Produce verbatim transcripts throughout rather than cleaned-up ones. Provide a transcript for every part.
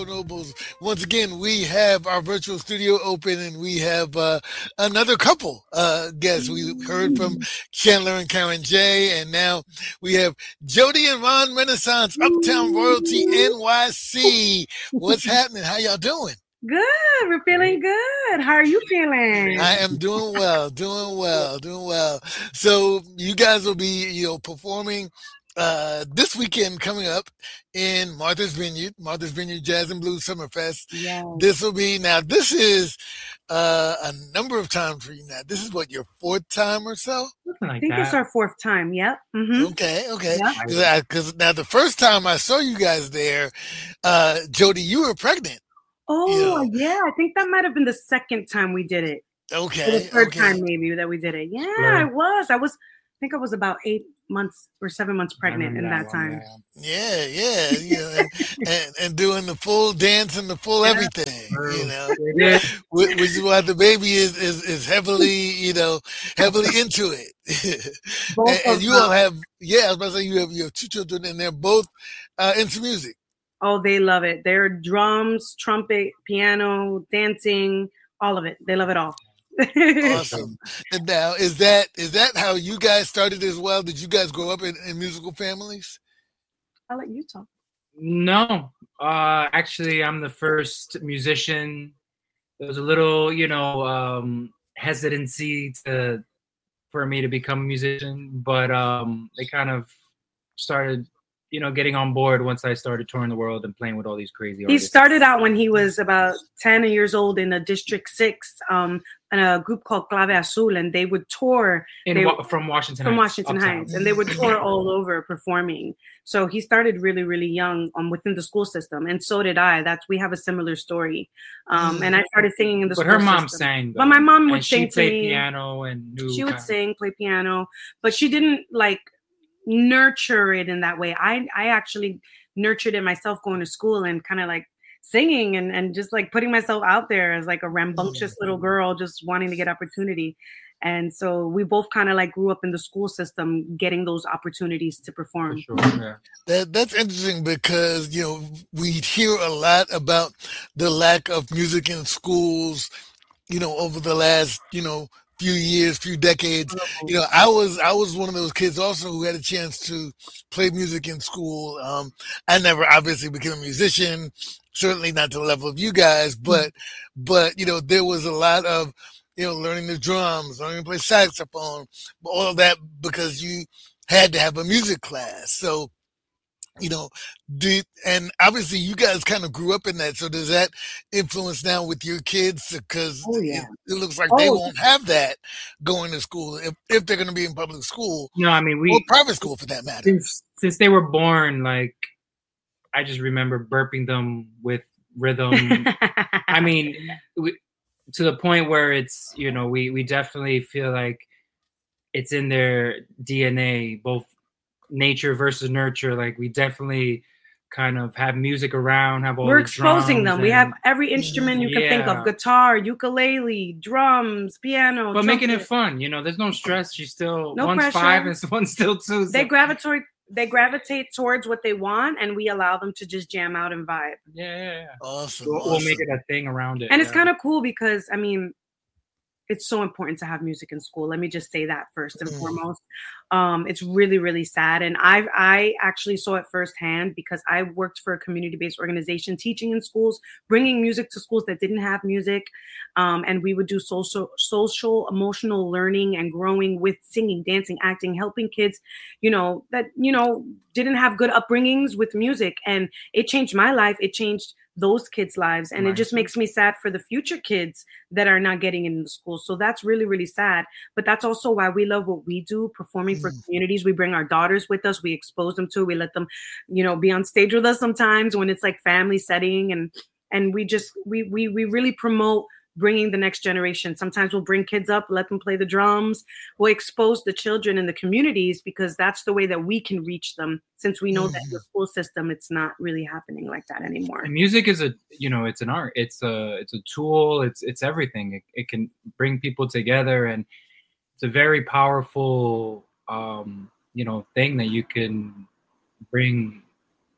Nobles. Once again, we have our virtual studio open, and we have uh, another couple uh, guests. We heard from Chandler and Karen J, and now we have Jody and Ron Renaissance, Uptown Royalty N Y C. What's happening? How y'all doing? Good. We're feeling good. How are you feeling? I am doing well, doing well, doing well. So you guys will be, you know, performing uh, this weekend coming up in Martha's Vineyard, Martha's Vineyard Jazz and Blues Summerfest. Yes. This will be, now this is uh, a number of times for you now. This is what, your fourth time or so? Something like I think that. It's our fourth time. Yep. Mm-hmm. Okay, okay. Because now the first time I saw you guys there, uh, Jody, you were pregnant. Oh, you know? Yeah. I think that might have been the second time we did it. Okay. Or the third okay. time maybe that we did it. Yeah, yeah, I was. I was, I think I was about eight months or seven months pregnant in that, that time. Yeah, yeah. You know, and, and, and doing the full dance and the full yeah. everything, you know, yeah. which is why the baby is, is, is heavily, you know, heavily into it. and, and you all have, yeah, I was about to say you have, you have two children and they're both uh, into music. Oh, they love it. They're drums, trumpet, piano, dancing, all of it. They love it all. Awesome. And now, is that is that how you guys started as well? Did you guys grow up in, in musical families? I'll let you talk. No. Uh, actually, I'm the first musician. There was a little, you know, um, hesitancy to for me to become a musician, but um, they kind of started you know, getting on board once I started touring the world and playing with all these crazy artists. He started out when he was about ten years old in a District six, um, in a group called Clave Azul, and they would tour in, they, from Washington from Heights, Washington uptown. Heights, and they would tour all over performing. So he started really, really young um, within the school system, and so did I. That's we have a similar story. Um, and I started singing in the but school system. But her mom sang. Though. But my mom would and sing she to played me. piano and knew she would kind sing, play piano, but she didn't like nurture it in that way. I I actually nurtured it myself, going to school and kind of like singing and, and just like putting myself out there as like a rambunctious little girl just wanting to get opportunity. And so we both kind of like grew up in the school system getting those opportunities to perform. For sure, yeah. That that's interesting because, you know, we hear a lot about the lack of music in schools, you know, over the last, you know, few years, few decades. You know, I was I was one of those kids also who had a chance to play music in school. Um, I never obviously became a musician, certainly not to the level of you guys, but mm-hmm. but you know, there was a lot of, you know, learning the drums, learning to play saxophone, all of that because you had to have a music class. So, you know, do, and obviously you guys kind of grew up in that. So does that influence now with your kids? Because oh, yeah. it, it looks like oh. they won't have that going to school if, if they're going to be in public school. No, I mean, we, or private school for that matter. Since, since they were born, like, I just remember burping them with rhythm. I mean, we, to the point where it's, you know, we, we definitely feel like it's in their D N A, both nature versus nurture. Like we definitely kind of have music around, have all we're the exposing them. and, We have every instrument you yeah. can think of: guitar, ukulele, drums, piano. But trumpet. making it fun, you know. There's no stress. She's still no one's pressure. five and one's still two. So. They gravitate. They gravitate towards what they want, and we allow them to just jam out and vibe. Yeah, yeah, yeah. Awesome. We'll, awesome. we'll make it a thing around it. And yeah. it's kind of cool because I mean, it's so important to have music in school. Let me just say that first and mm. foremost. Um, it's really, really sad. And I I actually saw it firsthand because I worked for a community-based organization teaching in schools, bringing music to schools that didn't have music. Um, and we would do social, social, emotional learning and growing with singing, dancing, acting, helping kids, you know, that, you know, didn't have good upbringings with music. And it changed my life. It changed those kids' lives. And right. It just makes me sad for the future kids that are not getting into school. So that's really, really sad. But that's also why we love what we do, performing mm. for communities. We bring our daughters with us. We expose them to, we let them, you know, be on stage with us sometimes when it's like family setting. And, and we just, we, we, we really promote bringing the next generation. Sometimes we'll bring kids up, let them play the drums. We'll expose the children in the communities because that's the way that we can reach them. Since we know mm-hmm. that in the school system, it's not really happening like that anymore. And music is a, you know, it's an art. It's a, it's a tool. It's, it's everything. It, it can bring people together, and it's a very powerful, um, you know, thing that you can bring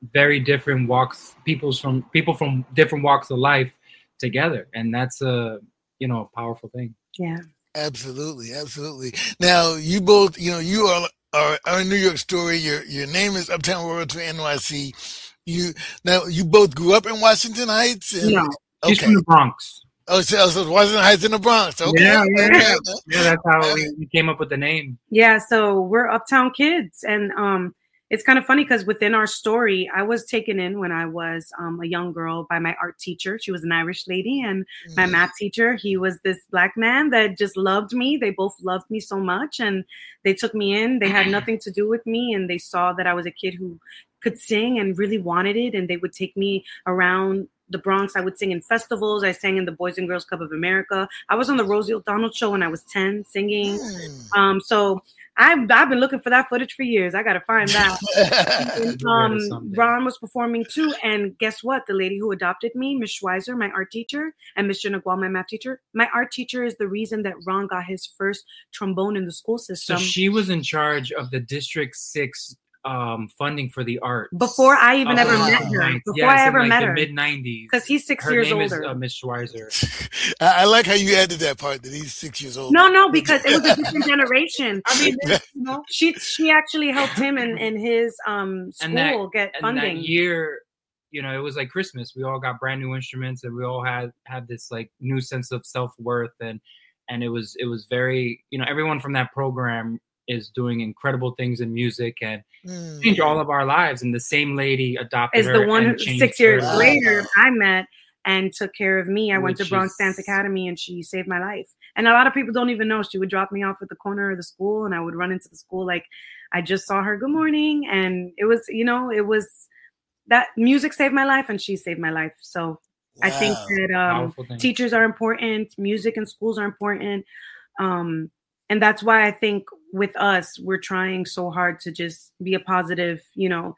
very different walks, people's from people from different walks of life together, and that's a you know powerful thing. Yeah, absolutely, absolutely. Now you both, you know, you are are, are a New York story. Your your name is Uptown Royalty N Y C. You now you both grew up in Washington Heights. And, no, she's okay. from the Bronx. Oh, so, so Washington Heights in the Bronx. Okay. Yeah, yeah, okay. yeah. That's how we, we came up with the name. Yeah, so we're Uptown kids, and um, it's kind of funny because within our story, I was taken in when I was um, a young girl by my art teacher. She was an Irish lady, and mm-hmm. my math teacher, he was this black man that just loved me. They both loved me so much, and they took me in. They had nothing to do with me, and they saw that I was a kid who could sing and really wanted it, and they would take me around the Bronx. I would sing in festivals. I sang in the Boys and Girls Club of America. I was on the Rosie O'Donnell show when I was ten singing. Mm. Um, so I've, I've been looking for that footage for years. I got to find that. and, um, Ron was performing too. And guess what? The lady who adopted me, Miss Schweizer, my art teacher, and Mister Nagual, my math teacher, my art teacher is the reason that Ron got his first trombone in the school system. So she was in charge of the District six um funding for the arts before I even oh, ever wow. met her. Before yes, I ever in, like, met the her, mid nineties, because he's six her years name older. Is, uh, Miss Schweizer. I, I like how you added that part that he's six years old. No, no, because it was a different generation. I mean, you know, she she actually helped him in, in his um school that, get funding. And that year, you know, it was like Christmas. We all got brand new instruments, and we all had had this like new sense of self worth, and and it was it was very, you know, everyone from that program is doing incredible things in music and mm. changed all of our lives. And the same lady adopted is her. the one who six years her. later I met and took care of me. I Which went to Bronx is... Dance Academy, and she saved my life. And a lot of people don't even know. She would drop me off at the corner of the school, and I would run into the school like I just saw her. Good morning. And it was, you know, it was that music saved my life, and she saved my life. So wow. I think that um, teachers are important. Music in schools are important. Um, and that's why I think with us, we're trying so hard to just be a positive, you know,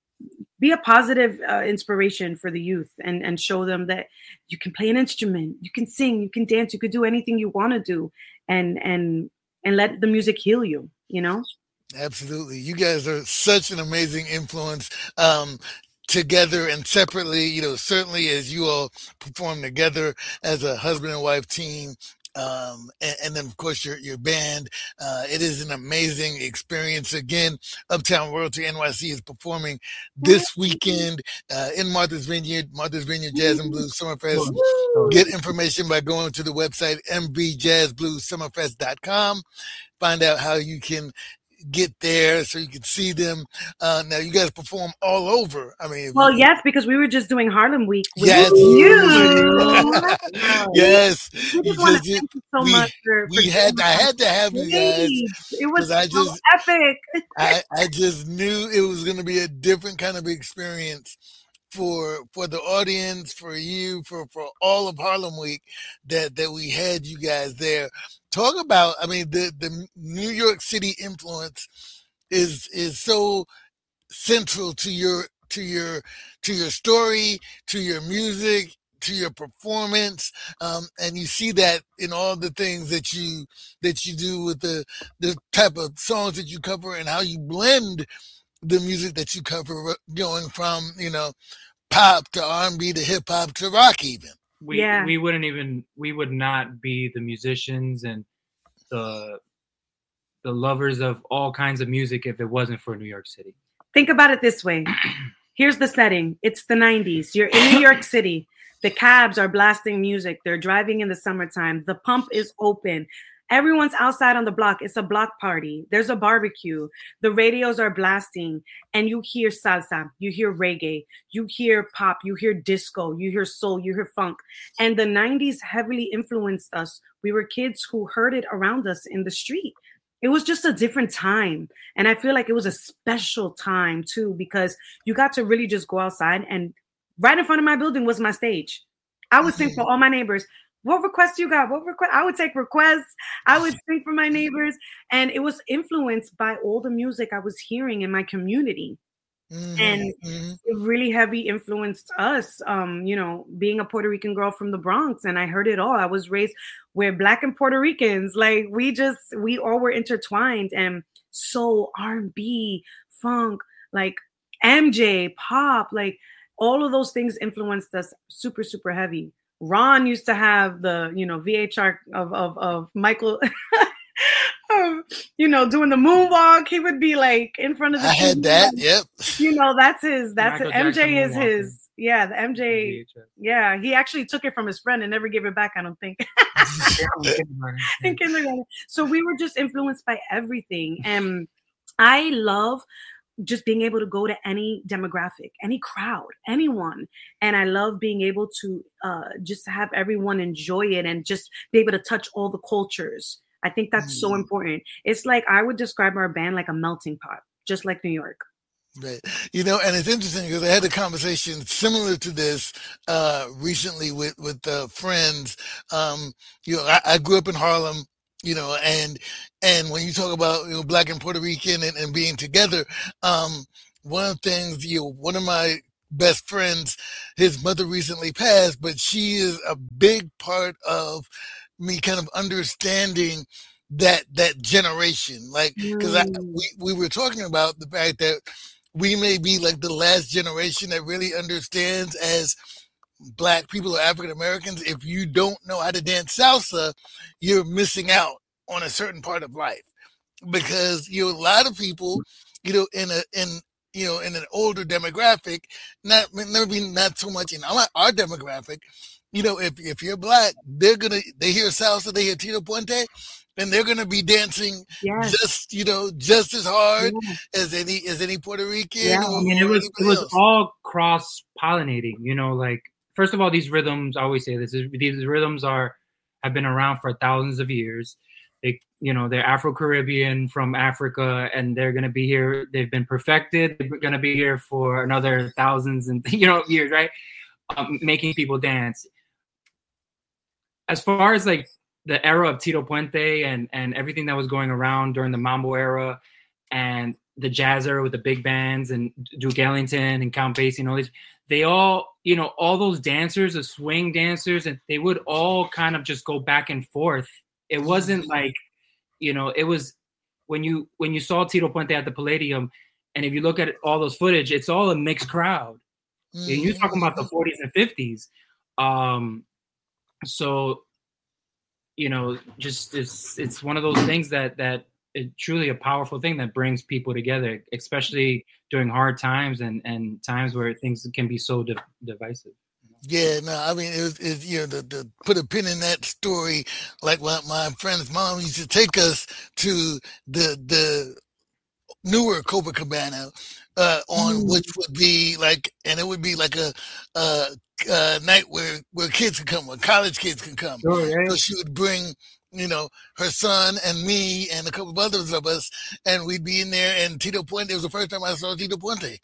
be a positive uh, inspiration for the youth, and, and show them that you can play an instrument, you can sing, you can dance, you could do anything you want to do, and and and let the music heal you, you know? Absolutely. You guys are such an amazing influence. Um, together and separately, you know, certainly as you all perform together as a husband and wife team. Um, and, and then, of course, your your band. Uh, it is an amazing experience. Again, Uptown Royalty N Y C is performing this weekend uh, in Martha's Vineyard, Martha's Vineyard Jazz and Blues Summerfest. Get information by going to the website m b jazz blues summerfest dot com. Find out how you can get there so you can see them. Uh, now, you guys perform all over. I mean, well, yes, because we were just doing Harlem Week with yes, you. yes, we just want to thank you so we, much for, we for had. I had to have you guys. It was so I just, epic. I, I just knew it was going to be a different kind of experience for for the audience, for you, for for all of Harlem Week that that we had you guys there. Talk about, I mean, the the New York City influence is is so central to your to your to your story, to your music, to your performance, um, and you see that in all the things that you that you do with the the type of songs that you cover and how you blend the music that you cover, going from, you know, pop to R and B to hip hop to rock even. We yeah. we wouldn't even we would not be the musicians and the the lovers of all kinds of music if it wasn't for New York City. Think about it this way. Here's the setting. It's the nineties. You're in New York City. The cabs are blasting music. They're driving in the summertime. The pump is open. Everyone's outside on the block. It's a block party. There's a barbecue. The radios are blasting, and you hear salsa, you hear reggae, you hear pop, you hear disco, you hear soul, you hear funk. And the nineties heavily influenced us. We were kids who heard it around us in the street. It was just a different time. And I feel like it was a special time too, because you got to really just go outside, and right in front of my building was my stage. I would sing for all my neighbors. What requests you got? What request? I would take requests. I would sing for my neighbors. And it was influenced by all the music I was hearing in my community. Mm-hmm. And it really heavy influenced us, um, you know, being a Puerto Rican girl from the Bronx. And I heard it all. I was raised, we're Black and Puerto Ricans. Like we just, we all were intertwined. And soul, R and B, funk, like M J, pop, like all of those things influenced us super, super heavy. Ron used to have the, you know, V H R of of, of Michael, um, you know, doing the moonwalk. He would be like in front of the I had that. Yep. You know, that's his. That's Michael his. M J is Jackson his. Yeah, the M J. V H S. Yeah, he actually took it from his friend and never gave it back, I don't think. In kindergarten. So we were just influenced by everything. And I love just being able to go to any demographic, any crowd, anyone. And I love being able to uh, just have everyone enjoy it and just be able to touch all the cultures. I think that's mm. so important. It's like, I would describe our band like a melting pot, just like New York. Right. You know, and it's interesting because I had a conversation similar to this uh, recently with, with uh, friends. Um, you know, I, I grew up in Harlem, you know, and and when you talk about, you know, Black and Puerto Rican and, and being together, um, one of the things, you know, one of my best friends, his mother recently passed, but she is a big part of me kind of understanding that that generation. Like, because mm. we, we were talking about the fact that we may be like the last generation that really understands, as Black people or African Americans, if you don't know how to dance salsa, you're missing out on a certain part of life. Because, you know, a lot of people, you know, in a in you know in an older demographic, not maybe not so much in our, our demographic, you know, if if you're Black, they're gonna they hear salsa, they hear Tito Puente, and they're gonna be dancing yes. just, you know, just as hard yeah. as any as any Puerto Rican. Yeah, or, I mean, it was it was else. all cross pollinating. You know, like, first of all, these rhythms. I always say this: these rhythms are have been around for thousands of years. They, you know, they're Afro-Caribbean from Africa, and they're gonna be here. They've been perfected. They're gonna be here for another thousands and you know years, right? Um, making people dance. As far as like the era of Tito Puente and, and everything that was going around during the Mambo era and the jazz era with the big bands and Duke Ellington and Count Basie and all these, they all, you know, all those dancers, the swing dancers, and they would all kind of just go back and forth. It wasn't like, you know, it was when you when you saw Tito Puente at the Palladium, and if you look at all those footage, it's all a mixed crowd. Mm-hmm. And you're talking about the forties and fifties. Um, so, you know, just it's it's one of those things that that is truly a powerful thing that brings people together, especially during hard times and, and times where things can be so div- divisive. Yeah, no, I mean, it was, it, you know, to, to put a pin in that story, like my, my friend's mom used to take us to the the newer Copacabana, uh, on mm. which would be like, and it would be like a, a, a night where, where kids could come, where college kids could come. Oh, yeah. So she would bring, you know, her son and me and a couple of others of us, and we'd be in there. And Tito Puente, it was the first time I saw Tito Puente.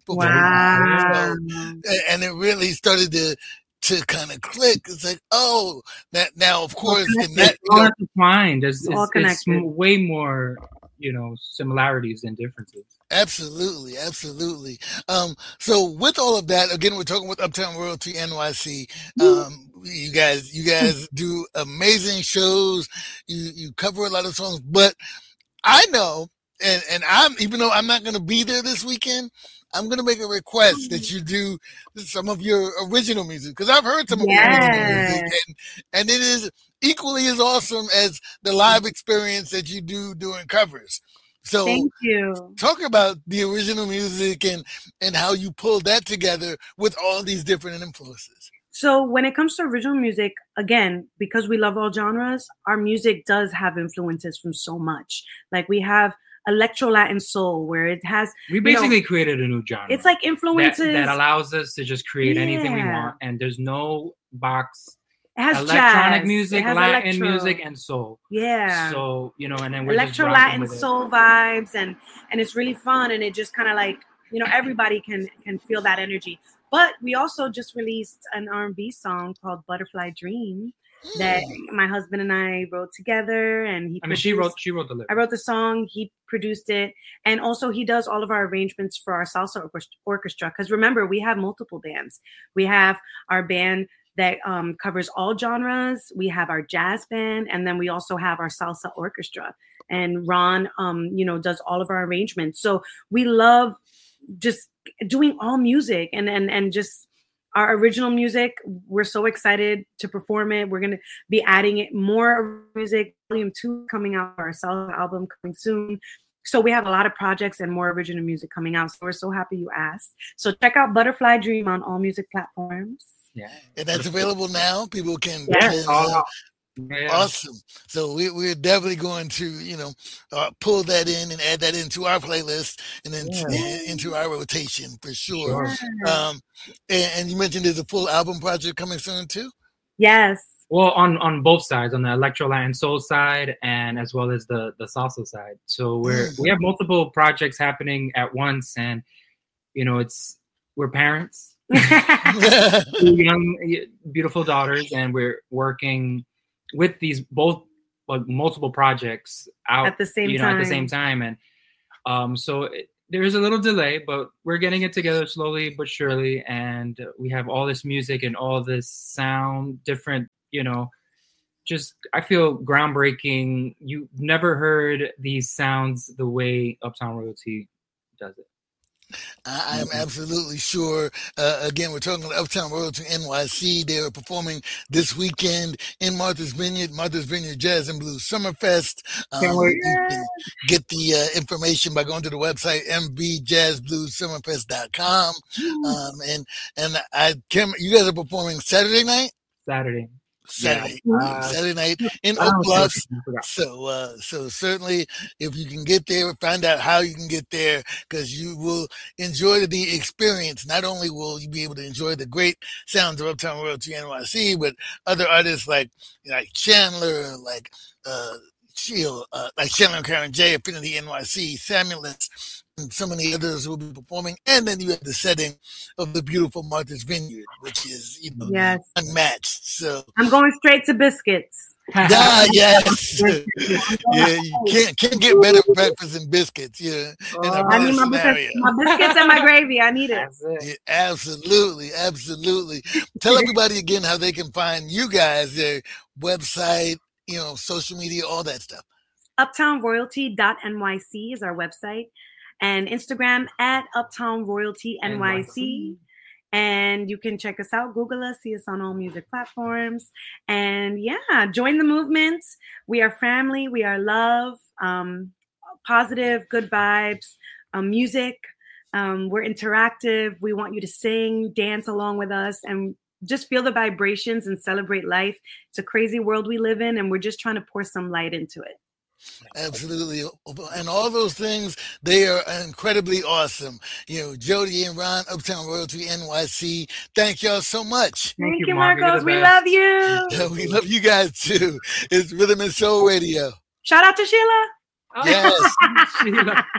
Wow. So, and it really started to to kind of click. It's like, oh, that now, of course, in that, you know, mind, there's it's, it's way more, you know, similarities than differences. Absolutely, absolutely. Um, so with all of that, again, we're talking with Uptown Royalty N Y C. Um, you guys, you guys do amazing shows. You you cover a lot of songs, but I know, and and I'm even though I'm not going to be there this weekend, I'm going to make a request that you do some of your original music, because I've heard some of yes. your original music, and, and it is equally as awesome as the live experience that you do doing covers. So thank you. Talk about the original music and, and how you pulled that together with all these different influences. So when it comes to original music, again, because we love all genres, our music does have influences from so much. Like we have electro Latin soul, where it has we basically you know, created a new genre. It's like influences that, that allows us to just create yeah. anything we want, and there's no box. It has electronic jazz. music, it has Latin electro. music, and soul. Yeah. So you know, and then we're electro just Latin with soul it. vibes, and and it's really fun, and it just kind of like, you know, everybody can can feel that energy. But we also just released an R and B song called Butterfly Dream that my husband and I wrote together, and he. I mean, she wrote. She wrote the lyrics. I wrote the song. He produced it, and also he does all of our arrangements for our salsa orchestra. Because remember, we have multiple bands. We have our band that um, covers all genres. We have our jazz band, and then we also have our salsa orchestra. And Ron, um, you know, does all of our arrangements. So we love just doing all music and and and just our original music. We're so excited to perform it. We're gonna be adding it more music. Volume two coming out, our solo album coming soon. So we have a lot of projects and more original music coming out. So we're so happy you asked. So check out Butterfly Dream on all music platforms. Yeah, and that's available now. People can, Yeah. can uh, yeah. Awesome. So we, we're definitely going to, you know, uh, pull that in and add that into our playlist and then yeah. into our rotation for sure. sure. Um, and, and you mentioned there's a full album project coming soon too? Yes. Well, on, on both sides, on the electro Latin soul side and as well as the, the salsa side. So we're mm-hmm. we have multiple projects happening at once, and you know, it's we're parents, two young, beautiful daughters, and we're working with these both like multiple projects out at the same you know time. at the same time, and um, so it, there is a little delay, but we're getting it together slowly but surely, and we have all this music and all this sound, different. You know, just I feel groundbreaking. You've never heard these sounds the way Uptown Royalty does it. I am absolutely sure. Uh, again, we're talking about Uptown Royalty N Y C. They are performing this weekend in Martha's Vineyard, Martha's Vineyard Jazz and Blues Summerfest. Um, you can get the uh, information by going to the website m b jazz blues summerfest dot com. Um, and and I can you guys are performing Saturday night? Saturday. Saturday, yeah. uh, Saturday night in Oak Bluffs. So, uh, so certainly, if you can get there, find out how you can get there, because you will enjoy the experience. Not only will you be able to enjoy the great sounds of Uptown Royalty N Y C, but other artists like like Chandler, like uh, Shield, uh, like Chandler and Karen J, Affinity N Y C, Samulus, and so many others will be performing. And then you have the setting of the beautiful Martha's Vineyard, which is, you know, yes. unmatched. So I'm going straight to biscuits. Ah, yes. Yeah, you can't can't get better breakfast than biscuits. Yeah, in a I need my biscuits, my biscuits and my gravy. I need it. Yeah, absolutely, absolutely. Tell everybody again how they can find you guys, their website, you know, social media, all that stuff. uptown royalty dot n y c is our website, and Instagram at Uptown Royalty N Y C. And you can check us out, Google us, see us on all music platforms. And yeah, join the movement. We are family. We are love, um, positive, good vibes, um, music. Um, we're interactive. We want you to sing, dance along with us, and just feel the vibrations and celebrate life. It's a crazy world we live in, and we're just trying to pour some light into it. Absolutely. And all those things, they are incredibly awesome. You know, Jody and Ron, Uptown Royalty N Y C, thank y'all so much. Thank, thank you, Marcos. We love you. Yeah, we love you guys too. It's Rhythm and Soul Radio. Shout out to Sheila. Yes. Sheila.